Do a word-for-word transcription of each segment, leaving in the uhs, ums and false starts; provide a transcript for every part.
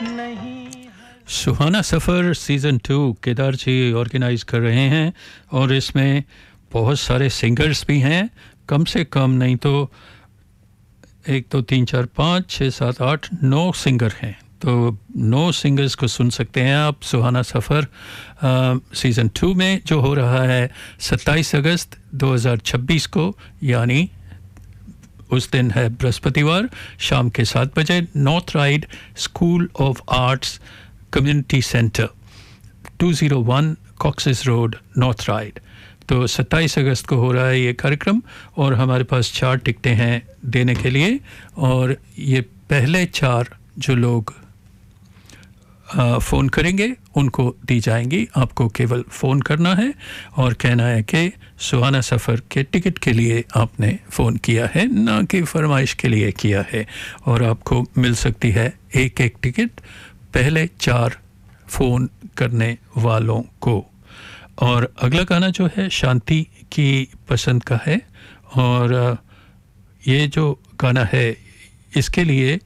सुहाना सफ़र season two Kedar जी organise कर रहे हैं और इसमें बहुत सारे सिंगर्स भी हैं, कम से कम नहीं तो एक दो तीन चार पाँच छः सात आठ नौ सिंगर हैं। तो नौ सिंगर्स को सुन सकते हैं आप सुहाना सफ़र सीज़न टू में, जो हो रहा है सत्ताईस अगस्त दो हज़ार छब्बीस को, यानी उस दिन है बृहस्पतिवार, शाम के सात बजे north ride school of arts community centre, to zero one कॉक्सेस road, north ride. तो सत्ताईस अगस्त को हो रहा है ये कार्यक्रम और हमारे पास चार टिकटें हैं देने के लिए, और ये पहले चार जो लोग फ़ोन करेंगे उनको दी जाएंगी। आपको केवल फ़ोन करना है और कहना है कि सुहाना सफ़र के टिकट के लिए आपने फ़ोन किया है, ना कि फरमाइश के लिए किया है, और आपको मिल सकती है एक एक टिकट पहले चार फ़ोन करने वालों को। और अगला गाना जो है शांति की पसंद का है, और ये जो गाना है इसके लिए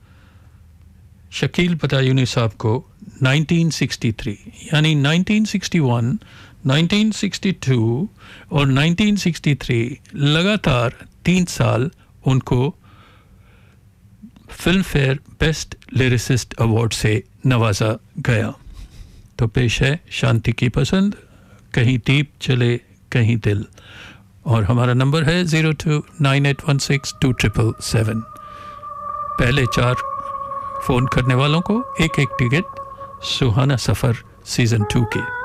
शकील बदायूनी साहब को नाइनटीन सिक्सटी थ्री यानी nineteen sixty one, nineteen sixty two और नाइनटीन सिक्सटी थ्री लगातार तीन साल उनको film fair best lyricist award से नवाजा गया। तो पेश है शांति की पसंद, कहीं दीप जले कहीं दिल, और हमारा नंबर है zero two nine eight one six to triple seven. पहले चार फ़ोन करने वालों को एक एक टिकट सुहाना सफ़र सीज़न टू के।